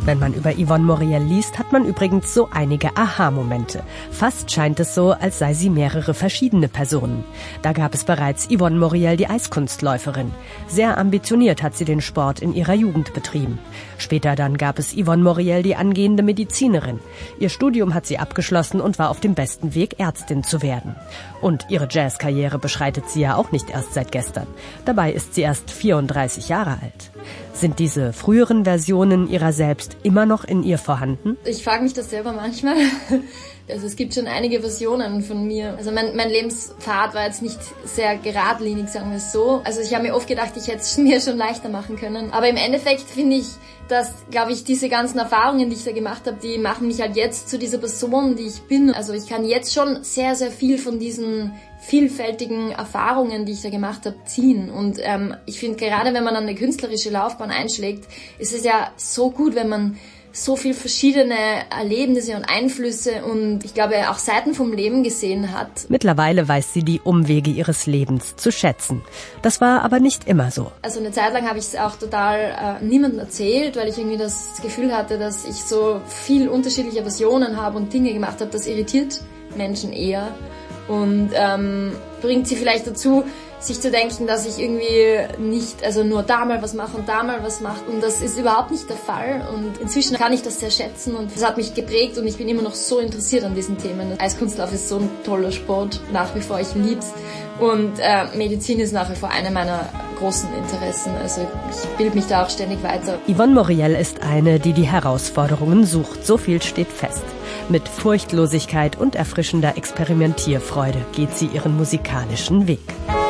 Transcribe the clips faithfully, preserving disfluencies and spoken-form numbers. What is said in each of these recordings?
Wenn man über Yvonne Moriel liest, hat man übrigens so einige Aha-Momente. Fast scheint es so, als sei sie mehrere verschiedene Personen. Da gab es bereits Yvonne Moriel, die Eiskunstläuferin. Sehr ambitioniert hat sie den Sport in ihrer Jugend betrieben. Später dann gab es Yvonne Moriel, die angehende Medizinerin. Ihr Studium hat sie abgeschlossen und war auf dem besten Weg, Ärztin zu werden. Und ihre Jazzkarriere beschreitet sie ja auch nicht erst seit gestern. Dabei ist sie erst vierunddreißig Jahre alt. Sind diese früheren Versionen ihrer selbst immer noch in ihr vorhanden? Ich frage mich das selber manchmal. Also es gibt schon einige Versionen von mir. Also mein, mein Lebenspfad war jetzt nicht sehr geradlinig, sagen wir es so. Also ich habe mir oft gedacht, ich hätte es mir schon leichter machen können. Aber im Endeffekt finde ich, dass, glaube ich, diese ganzen Erfahrungen, die ich da gemacht habe, die machen mich halt jetzt zu dieser Person, die ich bin. Also ich kann jetzt schon sehr, sehr viel von diesen vielfältigen Erfahrungen, die ich da gemacht habe, ziehen. Und ähm, ich finde, gerade wenn man eine künstlerische Laufbahn einschlägt, ist es ja so gut, wenn man so viel verschiedene Erlebnisse und Einflüsse und ich glaube auch Seiten vom Leben gesehen hat. Mittlerweile weiß sie die Umwege ihres Lebens zu schätzen. Das war aber nicht immer so. Also eine Zeit lang habe ich es auch total äh, niemandem erzählt, weil ich irgendwie das Gefühl hatte, dass ich so viel unterschiedliche Versionen habe und Dinge gemacht habe. Das irritiert Menschen eher und ähm, bringt sie vielleicht dazu, sich zu denken, dass ich irgendwie nicht, also nur da mal was mache und da mal was mache. Und das ist überhaupt nicht der Fall. Und inzwischen kann ich das sehr schätzen und das hat mich geprägt und ich bin immer noch so interessiert an diesen Themen. Eiskunstlauf ist so ein toller Sport, nach wie vor, ich lieb's. Und äh, Medizin ist nach wie vor eine meiner großen Interessen. Also ich bilde mich da auch ständig weiter. Yvonne Moriel ist eine, die die Herausforderungen sucht. So viel steht fest. Mit Furchtlosigkeit und erfrischender Experimentierfreude geht sie ihren musikalischen Weg.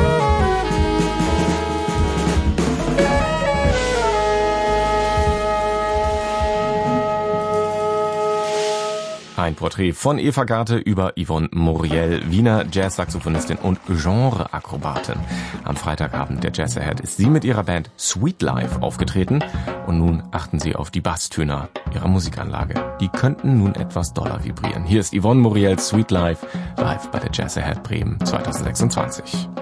Ein Porträt von Eva Garte über Yvonne Moriel, Wiener Jazzsaxophonistin und Genreakrobatin. Am Freitagabend der Jazz Ahead ist sie mit ihrer Band Sweet Life aufgetreten und nun achten Sie auf die Basstöner ihrer Musikanlage. Die könnten nun etwas doller vibrieren. Hier ist Yvonne Moriel Sweet Life live bei der Jazz Ahead Bremen zwanzig sechsundzwanzig.